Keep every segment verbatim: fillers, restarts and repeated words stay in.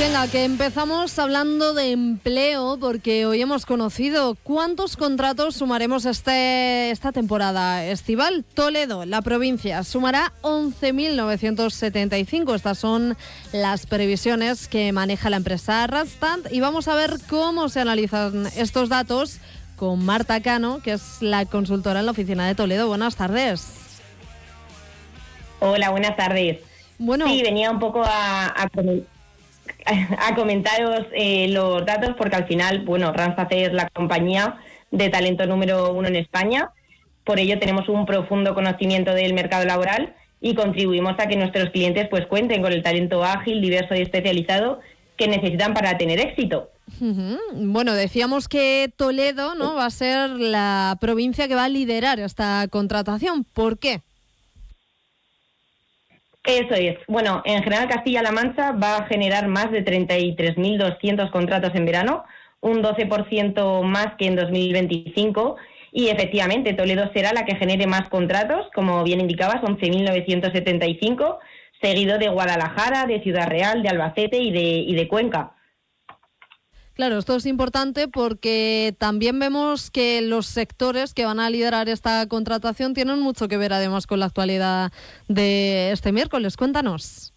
Venga, que empezamos hablando de empleo, porque hoy hemos conocido cuántos contratos sumaremos este, esta temporada estival. Toledo, la provincia, sumará once mil novecientos setenta y cinco. Estas son las previsiones que maneja la empresa Randstad, y vamos a ver cómo se analizan estos datos con Marta Cano, que es la consultora en la oficina de Toledo. Buenas tardes. Hola, buenas tardes. Bueno, sí, venía un poco a... a a comentaros eh, los datos, porque al final, bueno, Randstad es la compañía de talento número uno en España. Por ello tenemos un profundo conocimiento del mercado laboral y contribuimos a que nuestros clientes pues cuenten con el talento ágil, diverso y especializado que necesitan para tener éxito. Uh-huh. Bueno, decíamos que Toledo, ¿no?, va a ser la provincia que va a liderar esta contratación. ¿Por qué? Eso es. Bueno, en general Castilla-La Mancha va a generar más de treinta y tres mil doscientos contratos en verano, un doce por ciento más que en dos mil veinticinco, y efectivamente Toledo será la que genere más contratos, como bien indicabas, once mil novecientos setenta y cinco, seguido de Guadalajara, de Ciudad Real, de Albacete y de, y de Cuenca. Claro, esto es importante porque también vemos que los sectores que van a liderar esta contratación tienen mucho que ver además con la actualidad de este miércoles. Cuéntanos.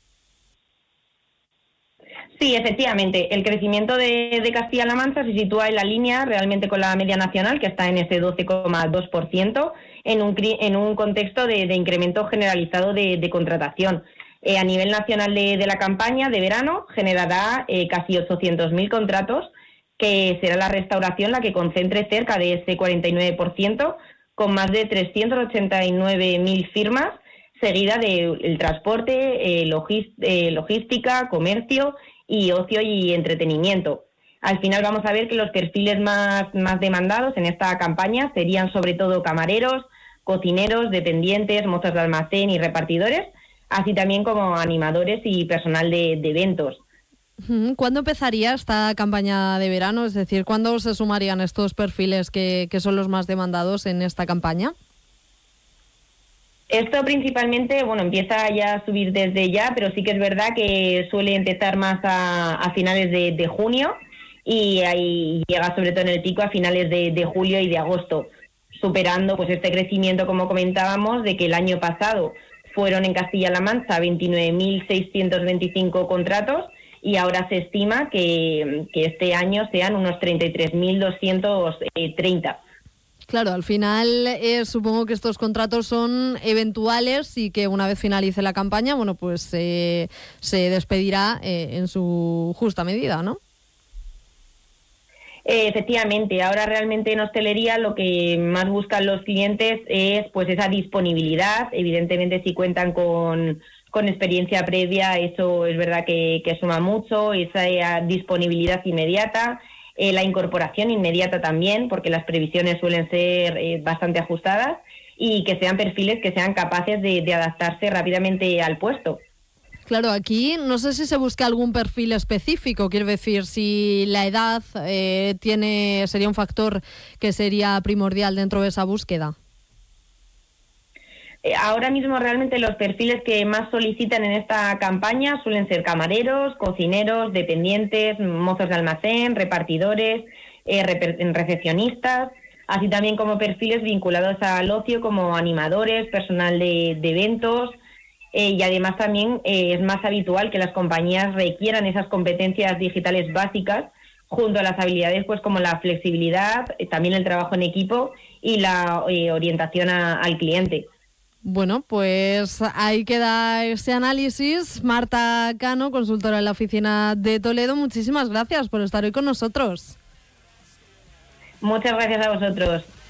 Sí, efectivamente. El crecimiento de, de Castilla-La Mancha se sitúa en la línea realmente con la media nacional, que está en ese doce coma dos por ciento, en un, en un contexto de, de incremento generalizado de, de contratación. Eh, a nivel nacional de, de la campaña de verano generará eh, casi ochocientos mil contratos, que será la restauración la que concentre cerca de ese cuarenta y nueve por ciento, con más de trescientos ochenta y nueve mil firmas, seguida del transporte, eh, logis, eh, logística, comercio y ocio y entretenimiento. Al final vamos a ver que los perfiles más, más demandados en esta campaña serían sobre todo camareros, cocineros, dependientes, mozos de almacén y repartidores, así también como animadores y personal de, de eventos. ¿Cuándo empezaría esta campaña de verano? Es decir, ¿cuándo se sumarían estos perfiles que, que son los más demandados en esta campaña? Esto principalmente, bueno, empieza ya a subir desde ya, pero sí que es verdad que suele empezar más a, a finales de, de junio y ahí llega sobre todo en el pico a finales de, de julio y de agosto, superando pues este crecimiento, como comentábamos, de que el año pasado fueron en Castilla-La Mancha veintinueve mil seiscientos veinticinco contratos y ahora se estima que, que este año sean unos treinta y tres mil doscientos treinta. Claro, al final eh, supongo que estos contratos son eventuales y que una vez finalice la campaña, bueno, pues eh, se despedirá eh, en su justa medida, ¿no? Eh, efectivamente, ahora realmente en hostelería lo que más buscan los clientes es pues esa disponibilidad. Evidentemente, si cuentan con, con experiencia previa, eso es verdad que, que suma mucho, esa disponibilidad inmediata, eh, la incorporación inmediata también, porque las previsiones suelen ser eh, bastante ajustadas, y que sean perfiles que sean capaces de, de adaptarse rápidamente al puesto. Claro, aquí no sé si se busca algún perfil específico, quiero decir, si la edad eh, tiene sería un factor que sería primordial dentro de esa búsqueda. Eh, ahora mismo realmente los perfiles que más solicitan en esta campaña suelen ser camareros, cocineros, dependientes, mozos de almacén, repartidores, eh, rep- recepcionistas, así también como perfiles vinculados al ocio como animadores, personal de, de eventos. Eh, y además también eh, es más habitual que las compañías requieran esas competencias digitales básicas junto a las habilidades pues como la flexibilidad, eh, también el trabajo en equipo y la eh, orientación a, al cliente. Bueno, pues ahí queda ese análisis. Marta Cano, consultora en la oficina de Toledo, muchísimas gracias por estar hoy con nosotros. Muchas gracias a vosotros.